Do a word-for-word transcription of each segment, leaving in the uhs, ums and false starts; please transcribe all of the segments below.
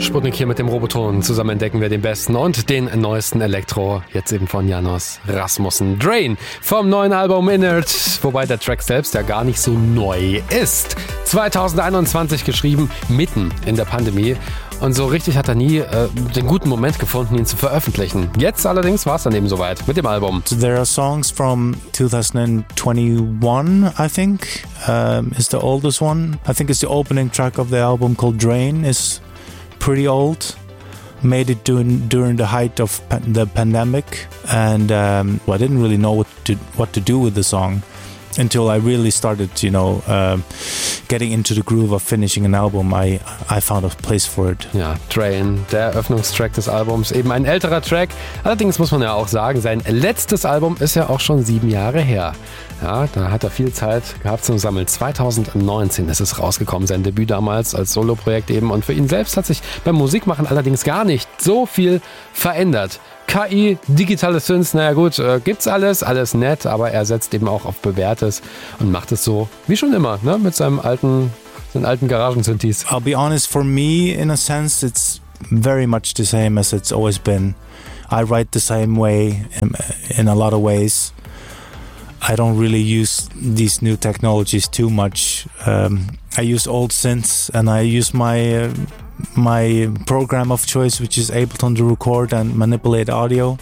Sputnik hier mit dem Roboton. Zusammen entdecken wir den besten und den neuesten Elektro. Jetzt eben von János Rasmussen. Drain vom neuen Album Innert. Wobei der Track selbst ja gar nicht so neu ist. zwanzig einundzwanzig geschrieben, mitten in der Pandemie. Und so richtig hat er nie äh, den guten Moment gefunden, ihn zu veröffentlichen. Jetzt allerdings war es dann eben soweit mit dem Album. So there are songs from twenty twenty-one, I think, um, is the oldest one. I think it's the opening track of the album called Drain. Is pretty old. Made it during, during the height of pa- the pandemic. And um, well, I didn't really know what to, what to do with the song until I really started, you know, uh, getting into the groove of finishing an album. I, I found a place for it. Ja, Drain, der Eröffnungstrack des Albums. Eben ein älterer Track. Allerdings muss man ja auch sagen, sein letztes Album ist ja auch schon sieben Jahre her. Ja, da hat er viel Zeit gehabt zum Sammeln. zwanzig neunzehn ist es rausgekommen, sein Debüt damals als Soloprojekt eben. Und für ihn selbst hat sich beim Musikmachen allerdings gar nicht so viel verändert. K I, digitale Synths, naja gut, äh, gibt's alles, alles nett, aber er setzt eben auch auf Bewährtes und macht es so wie schon immer, ne, mit seinem alten, seinen alten Garagen-Synthes. I'll be honest, for me, in a sense, it's very much the same as it's always been. I write the same way in, in a lot of ways. I don't really use these new technologies too much. Um, I use old synths and I use my... Uh, my program of choice, which is Ableton to record and manipulate audio.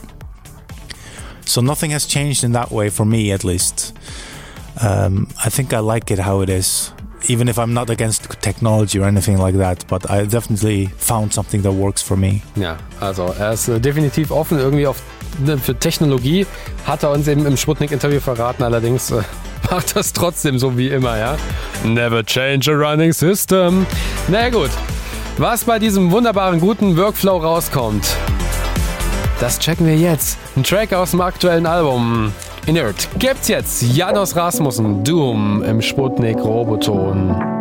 So nothing has changed in that way for me, at least. Um, I think I like it how it is, even if I'm not against technology or anything like that, but I definitely found something that works for me. Ja, also er ist äh, definitiv offen irgendwie auf, ne, für Technologie, hat er uns eben im Sputnik-Interview verraten, allerdings äh, macht das trotzdem so wie immer, ja. Never change a running system. Na gut. Was bei diesem wunderbaren, guten Workflow rauskommt, das checken wir jetzt. Ein Track aus dem aktuellen Album Innert gibt's jetzt. János Rasmussen, Doom im Sputnik Roboton.